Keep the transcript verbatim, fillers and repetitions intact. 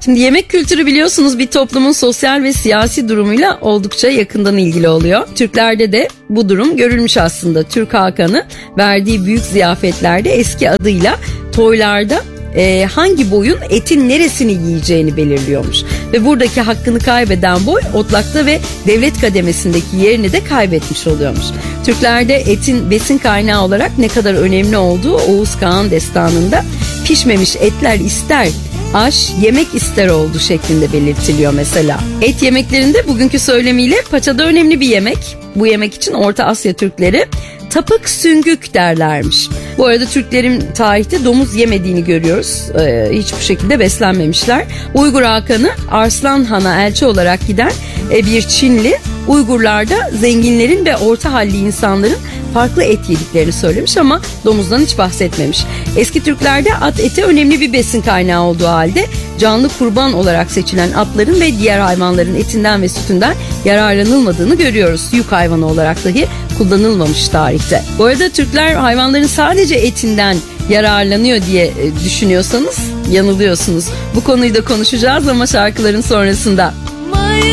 Şimdi yemek kültürü biliyorsunuz bir toplumun sosyal ve siyasi durumuyla oldukça yakından ilgili oluyor. Türklerde de bu durum görülmüş aslında. Türk Hakan'ı verdiği büyük ziyafetlerde eski adıyla toylarda e, hangi boyun etin neresini yiyeceğini belirliyormuş. Ve buradaki hakkını kaybeden boy otlakta ve devlet kademesindeki yerini de kaybetmiş oluyormuş. Türklerde etin besin kaynağı olarak ne kadar önemli olduğu Oğuz Kağan destanında pişmemiş etler ister aş yemek ister oldu şeklinde belirtiliyor mesela. Et yemeklerinde bugünkü söylemiyle paça da önemli bir yemek. Bu yemek için Orta Asya Türkleri tapık süngük derlermiş. Bu arada Türklerin tarihte domuz yemediğini görüyoruz. Ee, hiçbir şekilde beslenmemişler. Uygur Hakan'ı Arslan Han'a elçi olarak giden e, bir Çinli Uygurlarda zenginlerin ve orta halli insanların farklı et yediklerini söylemiş ama domuzdan hiç bahsetmemiş. Eski Türklerde at eti önemli bir besin kaynağı olduğu halde canlı kurban olarak seçilen atların ve diğer hayvanların etinden ve sütünden yararlanılmadığını görüyoruz. Yük hayvanı olarak dahi kullanılmamış tarihte. Bu arada Türkler hayvanların sadece etinden yararlanıyor diye düşünüyorsanız yanılıyorsunuz. Bu konuyu da konuşacağız ama şarkıların sonrasında.